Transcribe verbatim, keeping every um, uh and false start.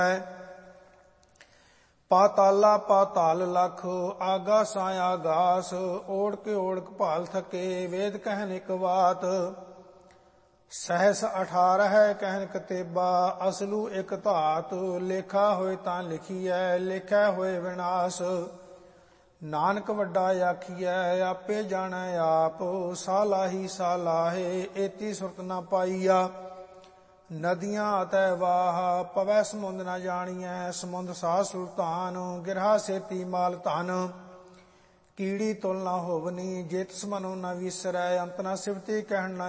ਪਾਤਾਲਾ ਪਾਤਾਲ ਲਖ ਆਗਾਸਾਂ ਆਗਾਸ। ਓੜਕ ਓੜਕ ਭਾਲ ਥਕੇ ਵੇਦ ਕਹਿਨ ਇਕ ਬਾਤ। ਸਹਿਸ ਅਠਾਰਹ ਕਹਿਨ ਕਤੇਬਾ ਅਸਲੂ ਇਕ ਧਾਤ। ਲੇਖਾ ਹੋਏ ਤਾਂ ਲਿਖੀਐ ਲੇਖੈ ਹੋਏ ਵਿਨਾਸ਼। ਨਾਨਕ ਵੱਡਾ ਆਖੀਐ ਆਪੇ ਜਾਣੈ ਆਪ। ਸਾਲਾਹੀ ਸਾਲਾਹੇ ਏਤੀ ਸੁਰਤ ਨਾ ਪਾਈਆ। ਨਦੀਆਂ ਅਤੈ ਵਾਹ ਪਵੈ ਸਮੁੰਦ ਨਾ ਜਾਣੀਐ। ਸਮੁੰਦ ਸਾਹ ਸੁਲਤਾਨ ਗਿਰਹਾ ਸੇਤੀ ਮਾਲ ਧਨ। ਕੀੜੀ ਤੁਲ ਨਾ ਹੋਵਨੀ ਜੇ ਤਿਸ ਮਨੋ ਨਾ ਵਿਸਰੈ। ਅੰਤ ਨਾ ਸਿਵਤੀ ਕਹਿਣ ਨਾ